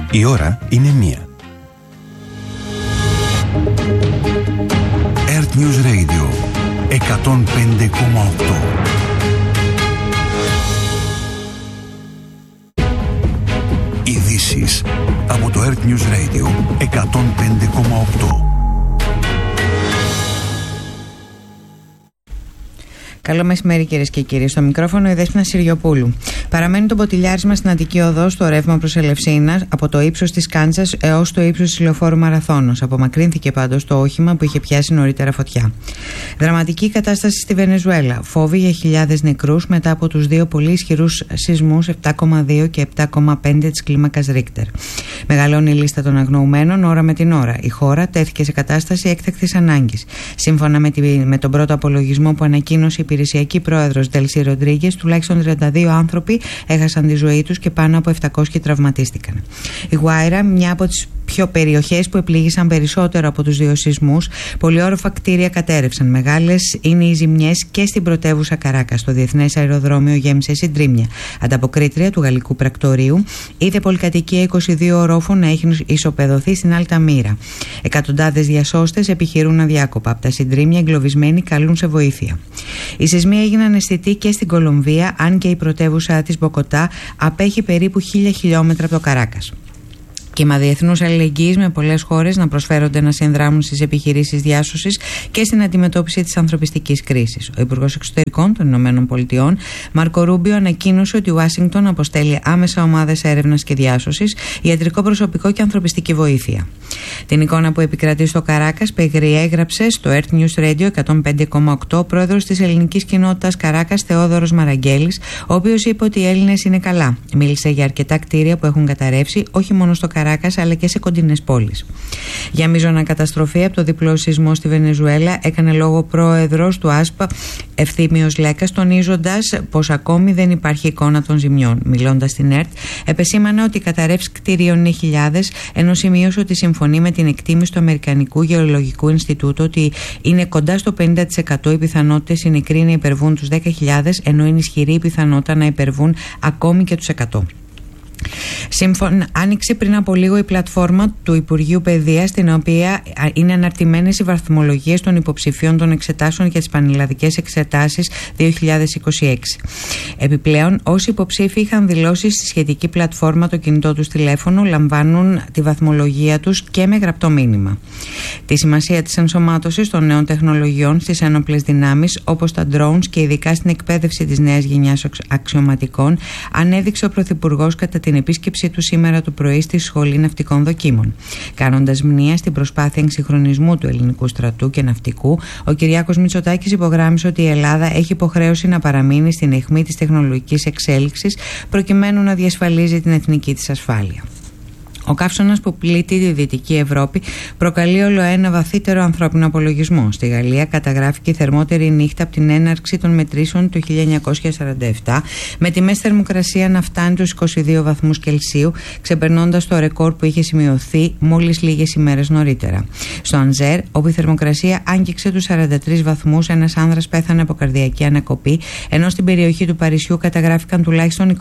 Η ώρα είναι 1. Earth News Radio 105,8. Ειδήσεις από το Earth News Radio 105,8. Καλό μεσημέρι, κυρίες και κύριοι. Στο μικρόφωνο η Δέσποινα Συριοπούλου. Παραμένει το ποτηλιάρισμα στην Αττική Οδό στο ρεύμα προς Ελευσίνα από το ύψος της Κάντσας έως το ύψος της Λεωφόρου Μαραθώνος. Απομακρύνθηκε πάντως το όχημα που είχε πιάσει νωρίτερα φωτιά. Δραματική κατάσταση στη Βενεζουέλα. Φόβοι για χιλιάδες νεκρούς μετά από τους δύο πολύ ισχυρούς σεισμούς 7,2 και 7,5 της κλίμακας Ρίχτερ. Μεγαλώνει η λίστα των αγνοουμένων ώρα με την ώρα. Η χώρα τέθηκε σε κατάσταση έκτακτης ανάγκης. Σύμφωνα με τον πρώτο απολογισμό που ανακοίνωσε η υπηρεσιακή πρόεδρος Ντέλσι Ροντρίγκες, τουλάχιστον 32 άνθρωποι έχασαν τη ζωή τους και πάνω από 700 τραυματίστηκαν. Η Γουάιρα, μια από τις πιο περιοχές που επλήγησαν περισσότερο από τους δύο σεισμούς, πολυόροφα κτίρια κατέρρευσαν. Μεγάλες είναι οι ζημιές και στην πρωτεύουσα Καράκας. Το διεθνές αεροδρόμιο γέμισε συντρίμμια. Ανταποκρίτρια του γαλλικού πρακτορείου είδε πολυκατοικία 22 ορόφων να έχει ισοπεδωθεί στην Αλταμύρα. Εκατοντάδες διασώστες επιχειρούν αδιάκοπα. Από τα συντρίμμια εγκλωβισμένοι καλούν σε βοήθεια. Οι σεισμοί έγιναν αισθητοί και στην Κολομβία, αν και η πρωτεύουσα της Μποκοτά απέχει περίπου 1000 χιλιόμετρα από το Καράκας. Κύμα διεθνούς αλληλεγγύης με πολλές χώρες να προσφέρονται να συνδράμουν στις επιχειρήσεις διάσωσης και στην αντιμετώπιση της ανθρωπιστικής κρίσης. Ο Υπουργός Εξωτερικών των ΗΠΑ, Μάρκο Ρούμπιο, ανακοίνωσε ότι η Ουάσιγκτον αποστέλει άμεσα ομάδες έρευνας και διάσωσης, ιατρικό προσωπικό και ανθρωπιστική βοήθεια. Την εικόνα που επικρατεί στο Καράκας περιέγραψε στο Earth News Radio 105,8 ο πρόεδρος της ελληνικής κοινότητας Καράκας, Θεόδωρος Μαραγκέλης, ο οποίος είπε ότι οι Έλληνες είναι καλά. Μίλησε για αρκετά κτίρια που έχουν καταρρεύσει, όχι μόνο στο Καράκας αλλά και σε κοντινές πόλεις. Για μείζωνα καταστροφή από το διπλό σεισμό στη Βενεζουέλα έκανε λόγο ο πρόεδρος του ΑΣΠΑ, Ευθύμιος Λέκας, τονίζοντας πως ακόμη δεν υπάρχει εικόνα των ζημιών. Μιλώντας στην ΕΡΤ, επεσήμανε ότι οι καταρρεύσεις κτηρίων είναι χιλιάδες, ενώ σημείωσε ότι συμφωνεί με την εκτίμηση του Αμερικανικού Γεωλογικού Ινστιτούτου ότι είναι κοντά στο 50% οι πιθανότητες οι νεκροί να υπερβούν τους 10.000, ενώ είναι ισχυρή η πιθανότητα να υπερβούν ακόμη και τους 100. Άνοιξε πριν από λίγο η πλατφόρμα του Υπουργείου Παιδείας, στην οποία είναι αναρτημένες οι βαθμολογίες των υποψηφίων των εξετάσεων για τις πανελλαδικές εξετάσεις 2026. Επιπλέον, όσοι υποψήφοι είχαν δηλώσει στη σχετική πλατφόρμα το κινητό τους τηλέφωνο, λαμβάνουν τη βαθμολογία τους και με γραπτό μήνυμα. Τη σημασία της ενσωμάτωσης των νέων τεχνολογιών στις ένοπλες δυνάμεις, όπως τα drones και ειδικά στην εκπαίδευση της νέας γενιάς αξιωματικών, ανέδειξε ο Πρωθυπουργός κατά την επίσκεψή του σήμερα το πρωί στη Σχολή Ναυτικών Δοκίμων. Κάνοντας μνήα στην προσπάθεια εξυγχρονισμού του ελληνικού στρατού και ναυτικού, ο Κυριάκος Μητσοτάκης υπογράμμισε ότι η Ελλάδα έχει υποχρέωση να παραμείνει στην αιχμή της τεχνολογικής εξέλιξης προκειμένου να διασφαλίζει την εθνική της ασφάλεια. Ο καύσωνας που πλήττει τη Δυτική Ευρώπη προκαλεί όλο ένα βαθύτερο ανθρώπινο απολογισμό. Στη Γαλλία καταγράφηκε η θερμότερη νύχτα από την έναρξη των μετρήσεων το 1947, με τη μέση θερμοκρασία να φτάνει τους 22 βαθμούς Κελσίου, ξεπερνώντας το ρεκόρ που είχε σημειωθεί μόλις λίγες ημέρες νωρίτερα. Στο Ανζέρ, όπου η θερμοκρασία άγγιξε τους 43 βαθμούς, ένας άνδρας πέθανε από καρδιακή ανακοπή, ενώ στην περιοχή του Παρισιού καταγράφηκαν τουλάχιστον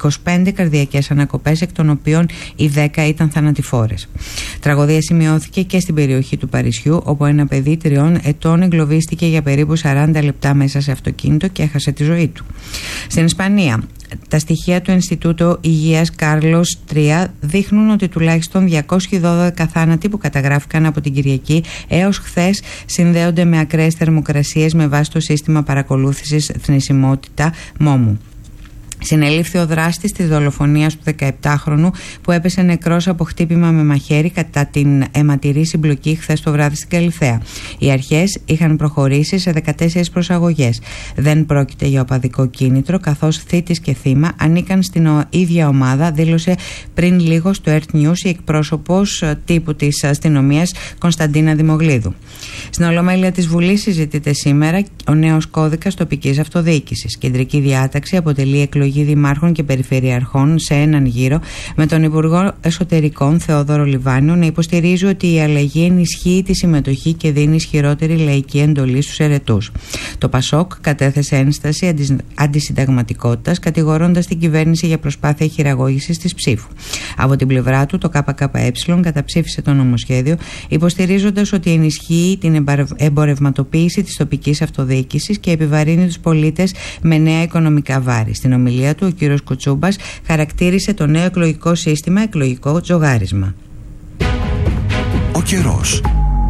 25 καρδιακές ανακοπές, εκ των οποίων οι 10 ήταν θανατηφόρες. Τραγωδία σημειώθηκε και στην περιοχή του Παρισιού, όπου ένα παιδί 3 ετών εγκλωβίστηκε για περίπου 40 λεπτά μέσα σε αυτοκίνητο και έχασε τη ζωή του. Στην Ισπανία, τα στοιχεία του Ινστιτούτου Υγείας Κάρλος 3 δείχνουν ότι τουλάχιστον 212 θάνατοι που καταγράφηκαν από την Κυριακή έως χθες συνδέονται με ακραίες θερμοκρασίες με βάση το σύστημα παρακολούθησης θνησιμότητα MOMU. Συνελήφθη ο δράστης της δολοφονίας του 17χρονου που έπεσε νεκρός από χτύπημα με μαχαίρι κατά την αιματηρή συμπλοκή χθες το βράδυ στην Καλιθέα. Οι αρχές είχαν προχωρήσει σε 14 προσαγωγές. Δεν πρόκειται για οπαδικό κίνητρο, καθώς θύτης και θύμα ανήκαν στην ίδια ομάδα, δήλωσε πριν λίγο στο Earth News η εκπρόσωπος τύπου της αστυνομίας Κωνσταντίνα Δημογλίδου. Στην Ολομέλεια της Βουλής συζητείται σήμερα ο νέος κώδικας τοπικής αυτοδιοίκησης. Κεντρική διάταξη αποτελεί εκλογή δημάρχων και περιφερειαρχών σε έναν γύρο, με τον Υπουργό Εσωτερικών Θεόδωρο Λιβάνιο να υποστηρίζει ότι η αλλαγή ενισχύει τη συμμετοχή και δίνει ισχυρότερη λαϊκή εντολή στους ερετούς. Το ΠΑΣΟΚ κατέθεσε ένσταση αντισυνταγματικότητας, κατηγορώντας την κυβέρνηση για προσπάθεια χειραγώγησης της ψήφου. Από την πλευρά του, το ΚΚΕ καταψήφισε το νομοσχέδιο, υποστηρίζοντας ότι ενισχύει την εμπορευματοποίηση της τοπικής αυτοδιοίκησης και επιβαρύνει τους πολίτες με νέα οικονομικά βάρη. Στην ομιλία του, ο κ. Κουτσούμπας χαρακτήρισε το νέο εκλογικό σύστημα εκλογικό τζογάρισμα. Ο καιρός.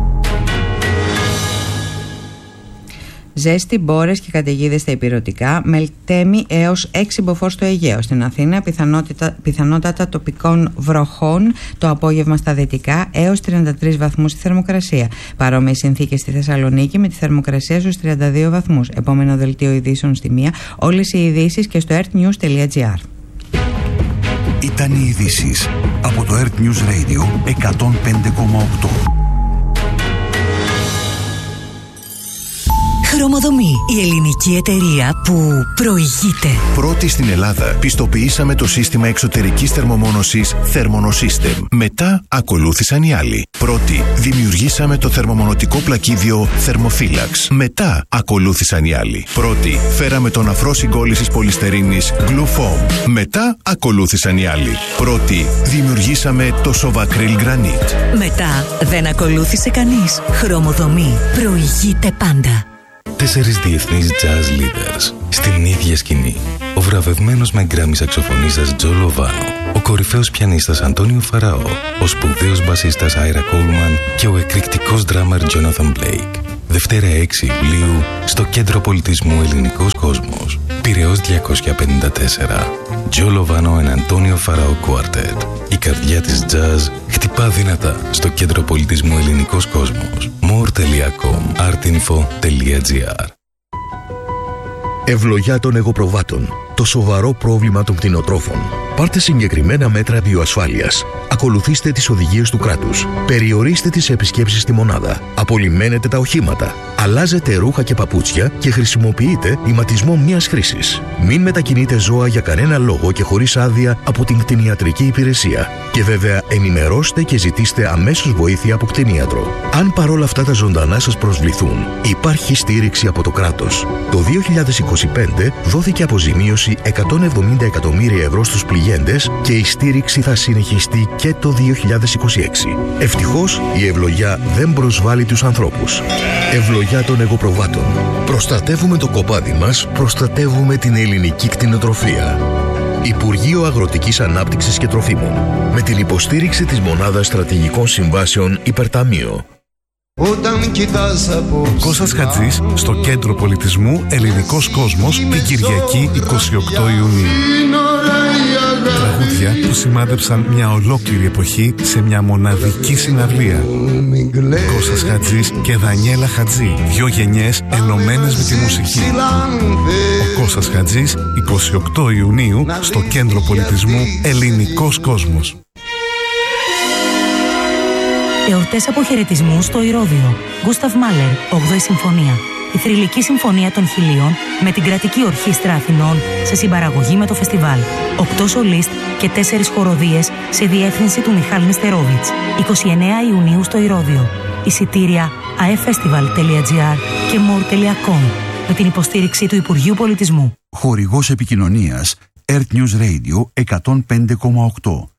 Ζέστη, μπόρες και καταιγίδες στα ηπειρωτικά, Μελτέμι έως 6 μποφόρ στο Αιγαίο. Στην Αθήνα, πιθανότατα τοπικών βροχών το απόγευμα στα δυτικά, έως 33 βαθμούς στη θερμοκρασία. Παρόμοιες συνθήκες στη Θεσσαλονίκη με τη θερμοκρασία στους 32 βαθμούς. Επόμενο δελτίο ειδήσεων στη μία. Όλες οι ειδήσεις και στο earthnews.gr. Ήταν οι ειδήσεις από το Earth News Radio 105,8. Χρωμοδομή, η ελληνική εταιρεία που προηγείται. Πρώτη στην Ελλάδα πιστοποιήσαμε το σύστημα εξωτερικής θερμομόνωσης Thermonosystem. Μετά ακολούθησαν οι άλλοι. Πρώτη δημιουργήσαμε το θερμομονωτικό πλακίδιο Thermophilax. Μετά ακολούθησαν οι άλλοι. Πρώτη φέραμε τον αφρό συγκόλλησης πολυστερίνης Glue Foam. Μετά ακολούθησαν οι άλλοι. Πρώτη δημιουργήσαμε το Sovacryl Granite. Μετά δεν ακολούθησε κανείς. Χρωμοδομή, προηγείται πάντα. 4 διεθνείς jazz leaders στην ίδια σκηνή. Ο βραβευμένος με γκράμι σαξοφωνίστας Τζο Λοβάνο, ο κορυφαίος πιανίστας Αντώνιο Φαραώ, ο σπουδαίος μπασίστας Άιρα Κόλμαν και ο εκρηκτικός ντράμερ Τζόναθαν Μπλέικ. Δευτέρα 6 Ιουλίου στο Κέντρο Πολιτισμού Ελληνικός Κόσμος. Πειραιώς 254. Τζο Λοβάνο and Αντώνιο Φαραώ Quartet. Η καρδιά της jazz χτυπά δυνατά στο Κέντρο Πολιτισμού Ελληνικός Κόσμος. more.com artinfo.gr. Ευλογιά των εγωπροβάτων. Το σοβαρό πρόβλημα των κτηνοτρόφων. Πάρτε συγκεκριμένα μέτρα βιοασφάλειας. Ακολουθήστε τις οδηγίες του κράτους. Περιορίστε τις επισκέψεις στη μονάδα. Απολυμμένετε τα οχήματα. Αλλάζετε ρούχα και παπούτσια και χρησιμοποιείτε ηματισμό μίας χρήσης. Μην μετακινείτε ζώα για κανένα λόγο και χωρίς άδεια από την κτηνιατρική υπηρεσία. Και βέβαια ενημερώστε και ζητήστε αμέσως βοήθεια από κτηνίατρο. Αν παρόλα αυτά τα ζωντανά σας προσβληθούν, υπάρχει στήριξη από το κράτος. Το 2025 δόθηκε αποζημίωση 170 εκατομμύρια ευρώ στους πληγέντες και η στήριξη θα συνεχιστεί και το 2026. Ευτυχώς η ευλογιά δεν προσβάλλει τους ανθρώπους. Ευλογιά των εγωπροβάτων. Προστατεύουμε το κοπάδι μας, προστατεύουμε την ελληνική κτηνοτροφία. Υπουργείο Αγροτικής Ανάπτυξης και Τροφίμων. Με την υποστήριξη της Μονάδας Στρατηγικών Συμβάσεων Υπερταμείο. Κώστας Χατζής στο Κέντρο Πολιτισμού Ελληνικός Κόσμος την Κυριακή 28 Ιουνίου. Τραγούδια που σημάδεψαν μια ολόκληρη εποχή σε μια μοναδική συναυλία. Κώστας Χατζής και Δανιέλα Χατζή, 2 γενιές ενωμένες με τη μουσική. Ο Κώστας Χατζής 28 Ιουνίου στο Κέντρο Πολιτισμού Ελληνικός Κόσμος. Εορτές αποχαιρετισμού στο Ηρώδειο. Γκούσταβ Μάλερ, 8η Συμφωνία. Η θρυλική συμφωνία των Χιλίων με την Κρατική Ορχήστρα Αθηνών σε συμπαραγωγή με το φεστιβάλ. 8 σολίστ και 4 χοροδίες σε διεύθυνση του Μιχάλη Νεστερόβιτς. 29 Ιουνίου στο Ηρώδειο. Εισιτήρια aeffestival.gr και more.com με την υποστήριξη του Υπουργείου Πολιτισμού. Χορηγός επικοινωνίας Earth News Radio 105,8.